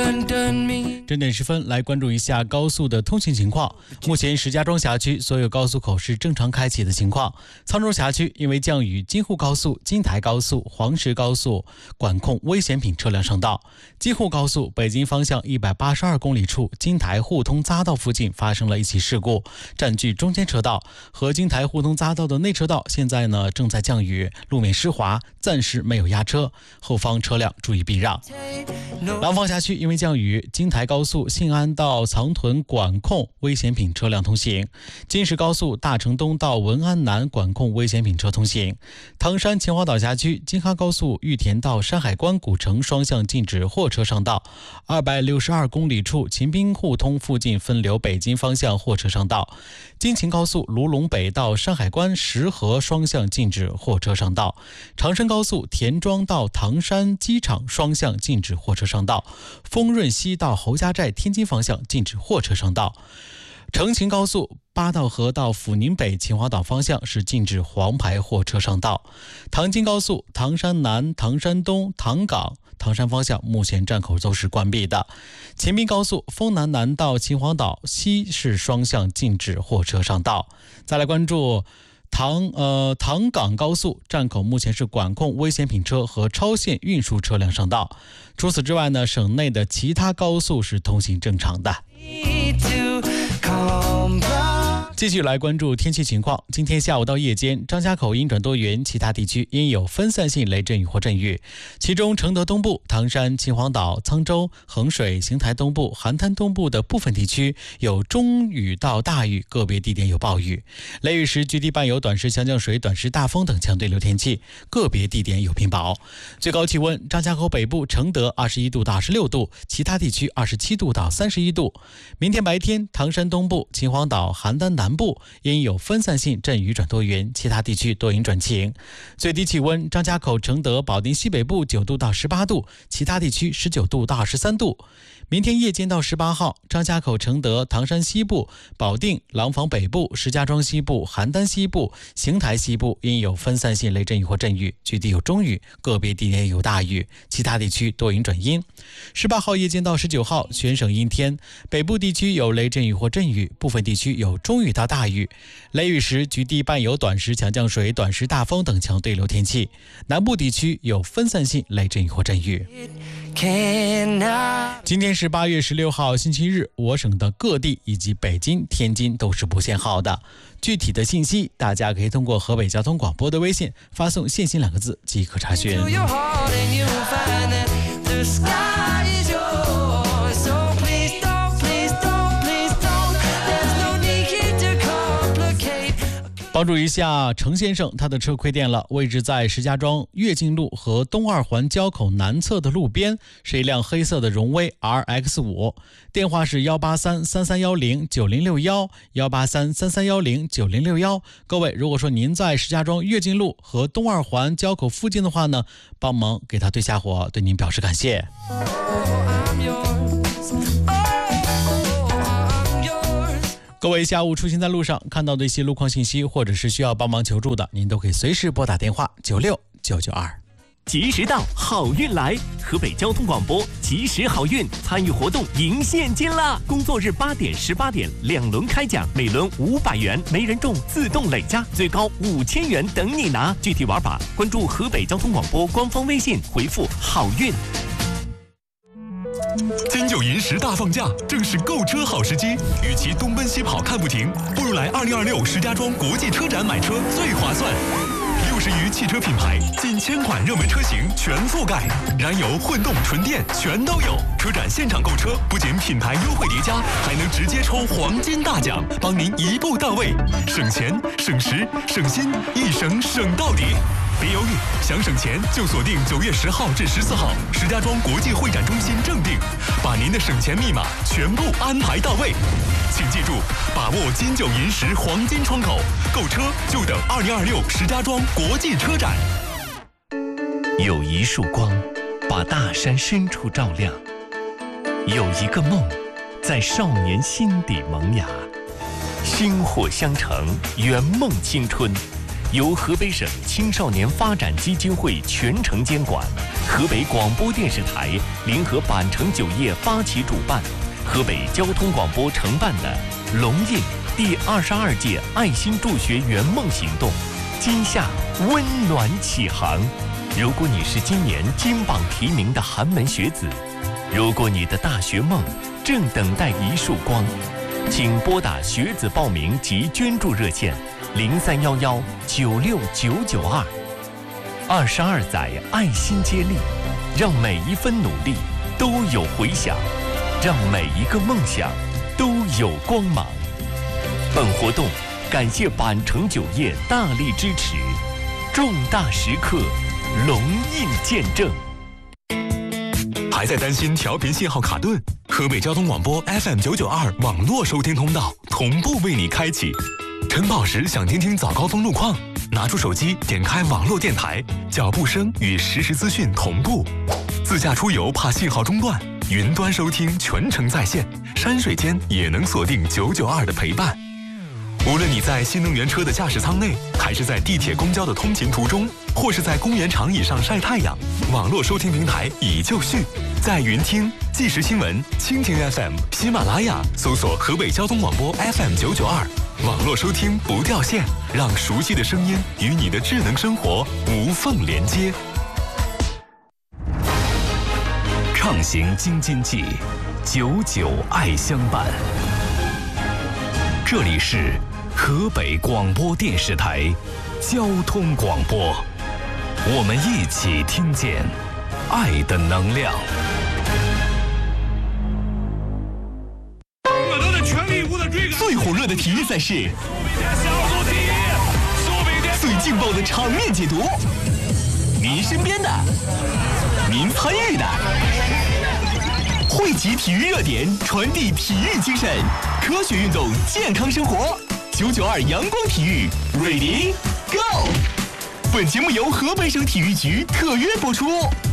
正点10分，来关注一下高速的通行情况。目前石家庄辖区所有高速口是正常开启的情况。沧州辖区因为降雨，京沪高速、京台高速、黄石高速管控危险品车辆上道。京沪高速北京方向182公里处京台互通匝道附近发生了一起事故，占据中间车道和京台互通匝道的内车道现在呢正在降雨，路面湿滑，暂时没有压车，后方车辆注意避让。廊坊辖区因为降雨，京台高速信安到藏屯管控危险品车辆通行，京石高速大成东到文安南管控危险品车通行。唐山秦皇岛辖区京哈高速玉田到山海关古城双向禁止货车上道，262公里处秦滨互通附近分流北京方向货车上道。京秦高速卢龙北到山海关石河双向禁止货车上道。长深高速田庄到唐山机场双向禁止货车上道。丰润西到侯家寨天津方向禁止货车上道。成秦高速八道河到阜宁北秦皇岛方向是禁止黄牌货车上道。唐京高速唐山南、唐山东、唐港、唐山方向目前站口都是关闭的。秦滨高速丰南南到秦皇岛西是双向禁止货车上道。再来关注唐港高速站口目前是管控危险品车和超限运输车辆上道。除此之外呢，省内的其他高速是通行正常的。继续来关注天气情况。今天下午到夜间，张家口阴转多云，其他地区应有分散性雷阵雨或阵雨。其中承德东部、唐山、秦皇岛、沧州、衡水、邢台东部、邯郸东部的部分地区有中雨到大雨，个别地点有暴雨。雷雨时局地伴有短时强降水、短时大风等强对流天气，个别地点有冰雹。最高气温，张家口北部、承德21度到26度，其他地区27度到31度。明天白天，唐山东部、秦皇岛、邯郸南部应有分散性阵雨转多云，其他地区多云转晴。最低气温，张家口、承德、保定西北部9度到18度，其他地区19度到23度。明天夜间到18号，张家口、承德、唐山西部、保定、廊坊北部、石家庄西部、邯郸西部、邢台西部应有分散性雷阵雨或阵雨，局地有中雨，个别地点有大雨，其他地区多云转阴。18号夜间到19号，全省阴天，北部地区有雷阵雨或阵雨，部分地区有中雨到大雨。雷雨时局地伴有短时强降水、短时大风等强对流天气，南部地区有分散性雷阵雨或阵雨。今天是8月16号星期日，我省的各地以及北京、天津都是不限号的。具体的信息大家可以通过河北交通广播的微信发送限行2个字即可查询。帮助一下程先生，他的车亏电了，位置在石家庄跃进路和东2环交口南侧的路边，是一辆黑色的荣威 RX5， 电话是18333109061 18333109061。各位，如果说您在石家庄跃进路和东2环交口附近的话呢，帮忙给他对下火，对您表示感谢。各位下午出行在路上看到的一些路况信息，或者是需要帮忙求助的，您都可以随时拨打电话96992。 及时到，好运来！河北交通广播及时好运参与活动赢现金啦！工作日8点、18点2轮开奖，每轮500元，没人中自动累加，最高5000元等你拿。具体玩法关注河北交通广播官方微信，回复好运。 金九银10大放假，正是购车好时机。与其东奔西跑看不停，不如来2026石家庄国际车展买车最划算。60余汽车品牌，近1000款热门车型全覆盖，燃油、混动、纯电全都有。车展现场购车，不仅品牌优惠叠加，还能直接抽黄金大奖，帮您一步到位，省钱、省时、省心，一省省到底。别犹豫，想省钱就锁定9月10号至14号，石家庄国际会展中心正定，把您的省钱密码全部安排到位。请记住，把握金九银10黄金窗口，购车就等2026石家庄国际车展。 有一束光，把大山深处照亮；有一个梦，在少年心底萌芽。薪火相承，圆梦青春。 由河北省青少年发展基金会全程监管，河北广播电视台联合板城酒业发起主办，河北交通广播承办的龙印第22届爱心助学圆梦行动，今夏温暖启航。如果你是今年金榜题名的寒门学子，如果你的大学梦正等待一束光，请拨打学子报名及捐助热线0311969992。22载爱心接力，让每一分努力都有回响，让每一个梦想都有光芒。本活动感谢板城酒业大力支持，重大时刻龙印见证。 还在担心调频信号卡顿？河北交通广播 FM992 网络收听通道同步为你开启。晨跑时想听听早高峰路况，拿出手机点开网络电台，脚步声与实时资讯同步。自驾出游怕信号中断，云端收听全程在线，山水间也能锁定992的陪伴。无论你在新能源车的驾驶舱内，还是在地铁公交的通勤途中，或是在公园长椅上晒太阳，网络收听平台已就绪，在云听、即时新闻、蜻蜓 FM、喜马拉雅搜索河北交通广播 FM992，网络收听不掉线，让熟悉的声音与你的智能生活无缝连接。 畅行京津冀，99爱相伴。这里是河北广播电视台交通广播，我们一起听见爱的能量。 最火热的体育赛事，最劲爆的场面解读，您身边的，您参与的，汇集体育热点，传递体育精神，科学运动，健康生活。992阳光体育 ，Ready Go！ 本节目由河北省体育局特约播出。